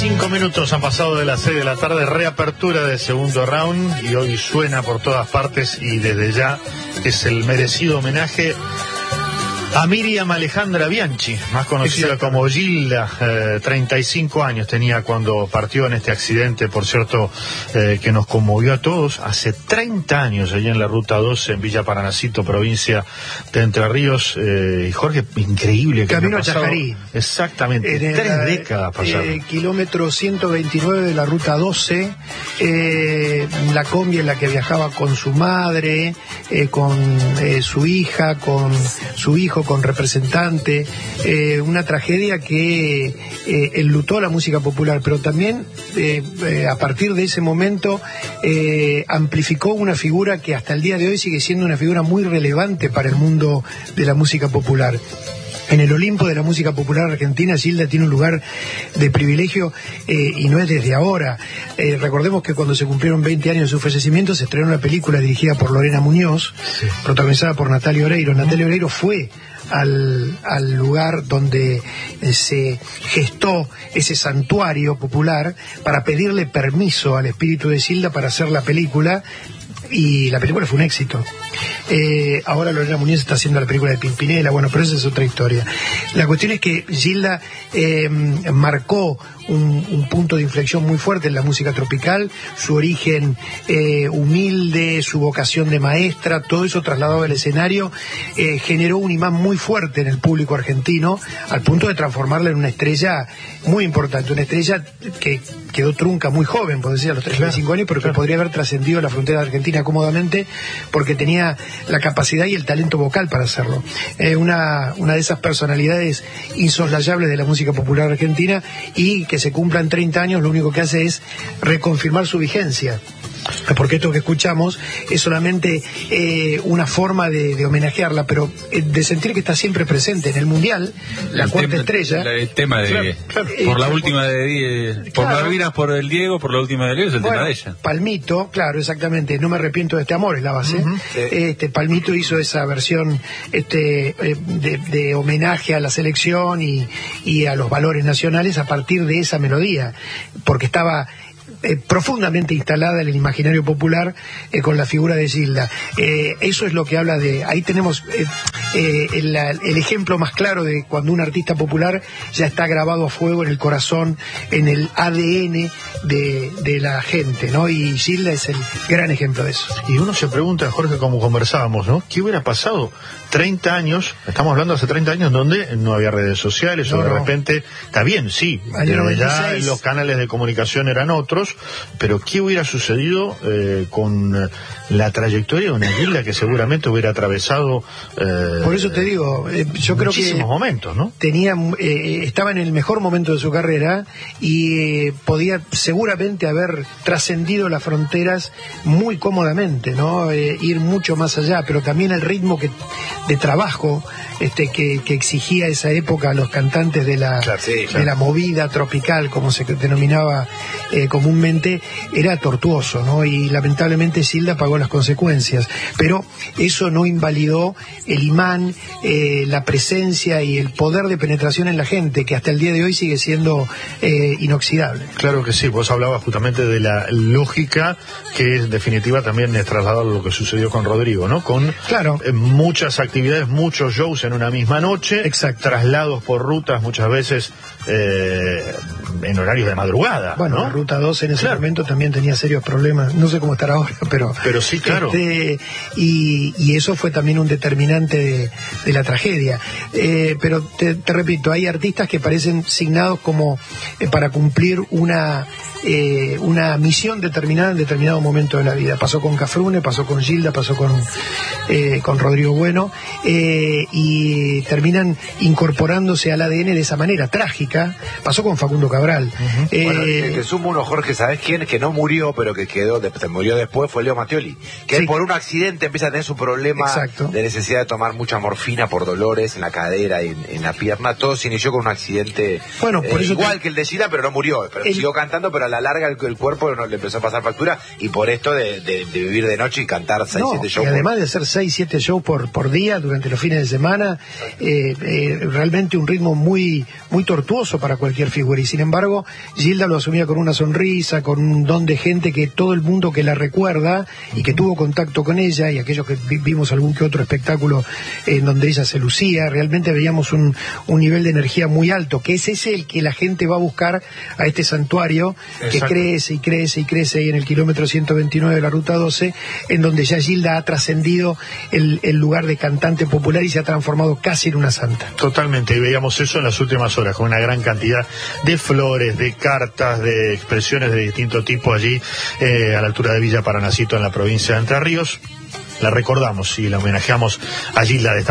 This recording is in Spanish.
5 minutos han pasado de las 6 de la tarde, reapertura del segundo round, y hoy suena por todas partes y desde ya es el merecido homenaje a Miriam Alejandra Bianchi, más conocida como Gilda. 35 años tenía cuando partió en este accidente, por cierto, que nos conmovió a todos. Hace 30 años, allá en la Ruta 12, en Villa Paranacito, provincia de Entre Ríos. Y Jorge, increíble. Que Camino a Chajarí. Exactamente, 3 décadas pasaron. Kilómetro 129 de la Ruta 12, la combi en la que viajaba con su madre, con su hija, con su hijo, con representante, una tragedia que enlutó a la música popular, pero también a partir de ese momento amplificó una figura que hasta el día de hoy sigue siendo una figura muy relevante para el mundo de la música popular. En el Olimpo de la música popular argentina, Gilda tiene un lugar de privilegio y no es desde ahora. Recordemos que cuando se cumplieron 20 años de su fallecimiento se estrenó una película dirigida por Lorena Muñoz, protagonizada por Natalia Oreiro. Natalia Oreiro fue al lugar donde se gestó ese santuario popular para pedirle permiso al espíritu de Gilda para hacer la película, y la película fue un éxito. Ahora Lorena Muñoz está haciendo la película de Pimpinela, bueno, pero esa es otra historia. La cuestión es que Gilda marcó un punto de inflexión muy fuerte en la música tropical, su origen humilde, su vocación de maestra, todo eso trasladado al escenario, generó un imán muy fuerte en el público argentino, al punto de transformarla en una estrella muy importante, una estrella que quedó trunca muy joven, por decir, a los 35 años, pero que podría haber trascendido la frontera de Argentina cómodamente, porque tenía la capacidad y el talento vocal para hacerlo. Una de esas personalidades insoslayables de la música popular argentina, y que se cumplan 30 años lo único que hace es reconfirmar su vigencia, porque esto que escuchamos es solamente una forma de homenajearla, pero de sentir que está siempre presente en el Mundial, la cuarta estrella. El tema de por la última de por Malvinas, por el Diego, por la última de Diego, es el tema de ella. Palmito, claro, exactamente, no me arrepiento de este amor, es la base. Palmito hizo esa versión de homenaje a la selección y a los valores nacionales a partir de esa melodía, porque estaba profundamente instalada en el imaginario popular con la figura de Gilda. Eso es lo que habla de... Ahí tenemos el ejemplo más claro de cuando un artista popular ya está grabado a fuego en el corazón, en el ADN de la gente, ¿no? Y Gilda es el gran ejemplo de eso. Y uno se pregunta, Jorge, como conversábamos, ¿no? ¿Qué hubiera pasado 30 años, estamos hablando hace 30 años, donde no había redes sociales, o de repente, está bien, sí, pero ya los canales de comunicación eran otros, pero ¿qué hubiera sucedido con la trayectoria de una Gilda que seguramente hubiera atravesado por eso te digo, yo creo que muchísimos momentos, ¿no? Estaba en el mejor momento de su carrera y podía seguramente haber trascendido las fronteras muy cómodamente, ¿no? Ir mucho más allá, pero también el ritmo de trabajo que exigía esa época a los cantantes de la movida tropical, como se denominaba comúnmente, era tortuoso, ¿no? Y lamentablemente Gilda pagó las consecuencias, pero eso no invalidó el imán, la presencia y el poder de penetración en la gente, que hasta el día de hoy sigue siendo inoxidable. Claro que sí, vos hablabas justamente de la lógica, que en definitiva también es trasladar lo que sucedió con Rodrigo, ¿no? Con muchas actividades, muchos shows en una misma noche, traslados por rutas muchas veces en horarios de madrugada. Bueno, ¿no? La Ruta 12 en ese momento también tenía serios problemas, no sé cómo estará ahora, pero sí, claro. Y eso fue también un determinante de la tragedia. Pero te repito, hay artistas que parecen signados como para cumplir una misión determinada en determinado momento de la vida. Pasó con Cafrune, pasó con Gilda, pasó con Rodrigo Bueno, y terminan incorporándose al ADN de esa manera trágica. Pasó con Facundo Cabral. Te sumo uno, Jorge, ¿sabés quién? Que no murió, pero que se murió después, fue Leo Mattioli, que él por un accidente empieza a tener su problema de necesidad de tomar mucha morfina por dolores en la cadera y en la pierna. Todo se inició con un accidente por eso igual que el de Gilda, pero no murió, pero siguió cantando, pero la larga el cuerpo no le empezó a pasar factura, y por esto de vivir de noche y cantar 6, 7 shows. Y además de hacer 6, 7 shows por día durante los fines de semana, realmente un ritmo muy, muy tortuoso para cualquier figura. Y sin embargo, Gilda lo asumía con una sonrisa, con un don de gente que todo el mundo que la recuerda y que tuvo contacto con ella, y aquellos que vimos algún que otro espectáculo en donde ella se lucía, realmente veíamos un nivel de energía muy alto, que es ese el que la gente va a buscar a este santuario. Exacto. Que crece y crece y crece ahí en el kilómetro 129 de la Ruta 12, en donde ya Gilda ha trascendido el lugar de cantante popular y se ha transformado casi en una santa. Totalmente, y veíamos eso en las últimas horas, con una gran cantidad de flores, de cartas, de expresiones de distinto tipo allí, a la altura de Villa Paranacito, en la provincia de Entre Ríos. La recordamos y la homenajeamos a Gilda de esta